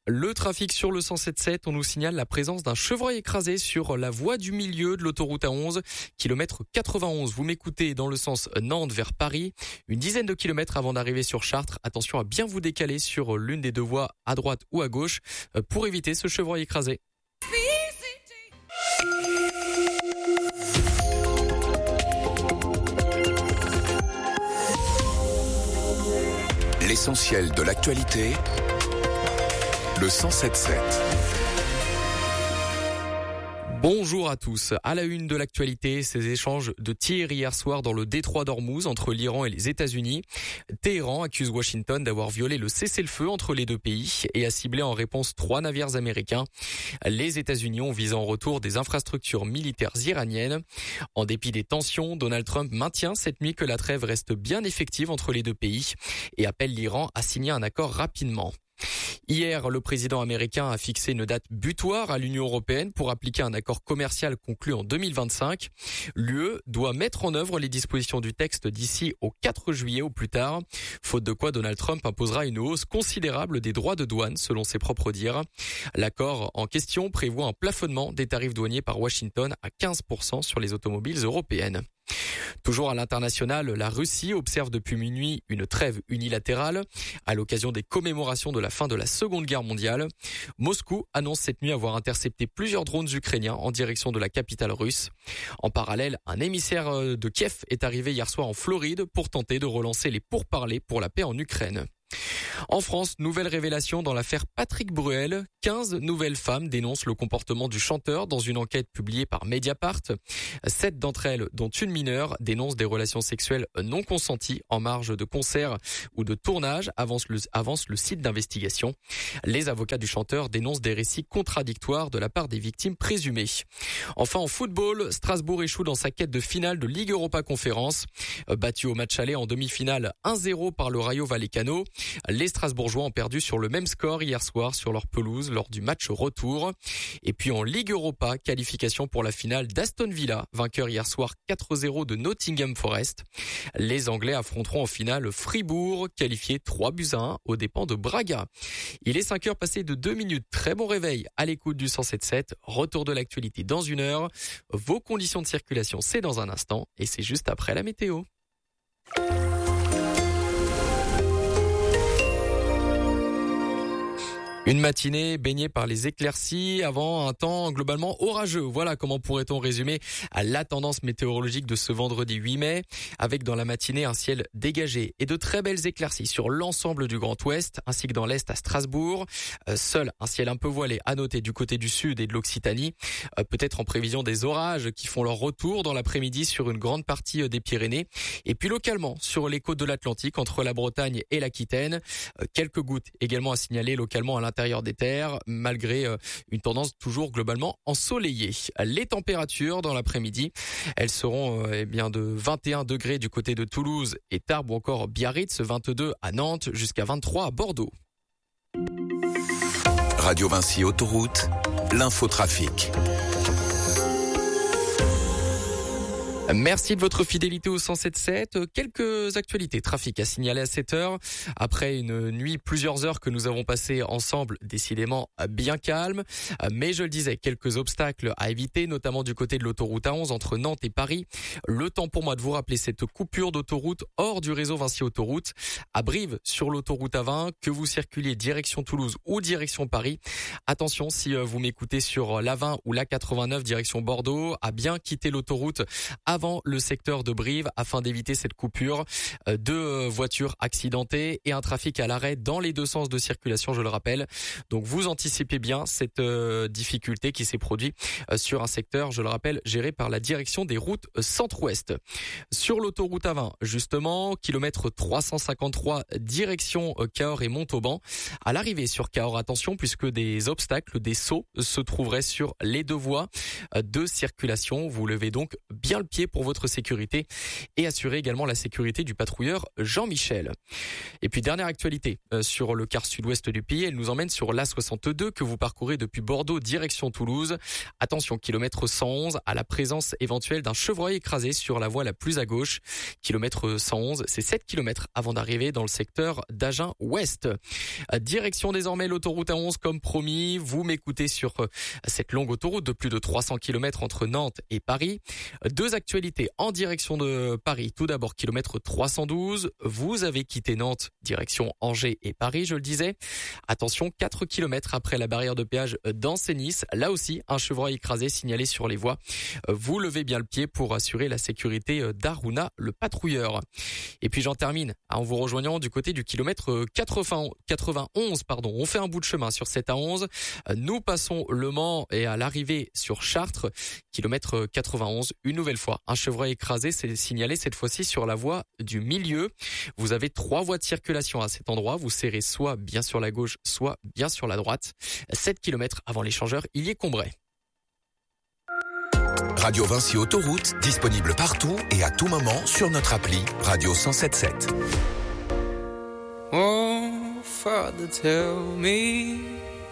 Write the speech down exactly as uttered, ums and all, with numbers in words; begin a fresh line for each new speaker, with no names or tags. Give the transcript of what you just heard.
Le trafic sur le cent sept sept, on nous signale la présence d'un chevreuil écrasé sur la voie du milieu de l'autoroute A onze, kilomètre quatre-vingt-onze. Vous m'écoutez dans le sens Nantes vers Paris, une dizaine de kilomètres avant d'arriver sur Chartres. Attention à bien vous décaler sur l'une des deux voies à droite ou à gauche pour éviter ce chevreuil écrasé.
L'essentiel de l'actualité, le cent sept sept.
Bonjour à tous. À la une de l'actualité, ces échanges de tirs hier soir dans le détroit d'Ormuz entre l'Iran et les États-Unis. Téhéran accuse Washington d'avoir violé le cessez-le-feu entre les deux pays et a ciblé en réponse trois navires américains. Les États-Unis ont visé en retour des infrastructures militaires iraniennes. En dépit des tensions, Donald Trump maintient cette nuit que la trêve reste bien effective entre les deux pays et appelle l'Iran à signer un accord rapidement. Hier, le président américain a fixé une date butoir à l'Union européenne pour appliquer un accord commercial conclu en deux mille vingt-cinq. L'U E doit mettre en œuvre les dispositions du texte d'ici au quatre juillet au plus tard, faute de quoi Donald Trump imposera une hausse considérable des droits de douane selon ses propres dires. L'accord en question prévoit un plafonnement des tarifs douaniers par Washington à quinze pour cent sur les automobiles européennes. Toujours à l'international, la Russie observe depuis minuit une trêve unilatérale à l'occasion des commémorations de la fin de la Seconde Guerre mondiale. Moscou annonce cette nuit avoir intercepté plusieurs drones ukrainiens en direction de la capitale russe. En parallèle, un émissaire de Kiev est arrivé hier soir en Floride pour tenter de relancer les pourparlers pour la paix en Ukraine. En France, nouvelle révélation dans l'affaire Patrick Bruel. quinze nouvelles femmes dénoncent le comportement du chanteur dans une enquête publiée par Mediapart. Sept d'entre elles, dont une mineure, dénoncent des relations sexuelles non consenties en marge de concerts ou de tournages, avance le, avance le site d'investigation. Les avocats du chanteur dénoncent des récits contradictoires de la part des victimes présumées. Enfin, en football, Strasbourg échoue dans sa quête de finale de Ligue Europa Conférence. Battu au match aller en demi-finale un zéro par le Rayo Vallecano, les Strasbourgeois ont perdu sur le même score hier soir sur leur pelouse lors du match retour. Et puis en Ligue Europa, qualification pour la finale d'Aston Villa, vainqueur hier soir quatre zéro de Nottingham Forest. Les Anglais affronteront en finale Fribourg, qualifié trois buts à un aux dépens de Braga. Il est cinq heures passées de deux minutes. Très bon réveil à l'écoute du cent sept sept. Retour de l'actualité dans une heure. Vos conditions de circulation, c'est dans un instant et c'est juste après la météo. Une matinée baignée par les éclaircies avant un temps globalement orageux. Voilà comment pourrait-on résumer la tendance météorologique de ce vendredi huit mai, avec dans la matinée un ciel dégagé et de très belles éclaircies sur l'ensemble du Grand Ouest, ainsi que dans l'Est à Strasbourg. Euh, seul un ciel un peu voilé à noter du côté du Sud et de l'Occitanie, euh, peut-être en prévision des orages qui font leur retour dans l'après-midi sur une grande partie des Pyrénées. Et puis localement sur les côtes de l'Atlantique, entre la Bretagne et l'Aquitaine, euh, quelques gouttes également à signaler localement à l'intérieur des terres, malgré une tendance toujours globalement ensoleillée. Les températures dans l'après-midi, elles seront eh bien de vingt et un degrés du côté de Toulouse et Tarbes ou encore Biarritz, vingt-deux à Nantes jusqu'à vingt-trois à Bordeaux.
Radio Vinci Autoroute, l'infotrafic.
Merci de votre fidélité au cent sept sept. Quelques actualités trafic à signaler à cette heure. Après une nuit, plusieurs heures que nous avons passées ensemble, décidément bien calme. Mais je le disais, quelques obstacles à éviter, notamment du côté de l'autoroute A onze entre Nantes et Paris. Le temps pour moi de vous rappeler cette coupure d'autoroute hors du réseau Vinci Autoroute. À Brive, sur l'autoroute A vingt, que vous circuliez direction Toulouse ou direction Paris. Attention, si vous m'écoutez sur l'A vingt ou l'A quatre-vingt-neuf direction Bordeaux, à bien quitter l'autoroute avant le secteur de Brive afin d'éviter cette coupure. Deux voitures accidentées et un trafic à l'arrêt dans les deux sens de circulation, je le rappelle. Donc vous anticipez bien cette difficulté qui s'est produite sur un secteur, je le rappelle, géré par la direction des routes centre-ouest. Sur l'autoroute A vingt, justement, kilomètre trois cent cinquante-trois, direction Cahors et Montauban. À l'arrivée sur Cahors, attention, puisque des obstacles, des sauts se trouveraient sur les deux voies de circulation. Vous levez donc bien le pied pour votre sécurité et assurer également la sécurité du patrouilleur Jean-Michel. Et puis dernière actualité euh, sur le quart sud-ouest du pays, elle nous emmène sur l'A soixante-deux que vous parcourez depuis Bordeaux direction Toulouse. Attention, kilomètre cent onze, à la présence éventuelle d'un chevreuil écrasé sur la voie la plus à gauche. Kilomètre cent onze, c'est sept kilomètres avant d'arriver dans le secteur d'Agen Ouest. Direction désormais l'autoroute A onze comme promis. Vous m'écoutez sur cette longue autoroute de plus de trois cents kilomètres entre Nantes et Paris. Deux actualités en direction de Paris. Tout d'abord, kilomètre trois cent douze. Vous avez quitté Nantes, direction Angers et Paris, je le disais. Attention, quatre kilomètres après la barrière de péage d'Ancenis. Là aussi, un chevreuil écrasé signalé sur les voies. Vous levez bien le pied pour assurer la sécurité d'Aruna, le patrouilleur. Et puis j'en termine en vous rejoignant du côté du kilomètre quatre-vingt-onze. Pardon. On fait un bout de chemin sur cette A onze. Nous passons Le Mans et à l'arrivée sur Chartres, kilomètre quatre-vingt-onze. Une nouvelle fois, un chevreuil écrasé s'est signalé cette fois-ci sur la voie du milieu. Vous avez trois voies de circulation à cet endroit. Vous serrez soit bien sur la gauche, soit bien sur la droite. sept kilomètres avant l'échangeur, il y est Combray.
Radio Vinci Autoroute, disponible partout et à tout moment sur notre appli Radio cent sept sept.
Oh, Father, tell me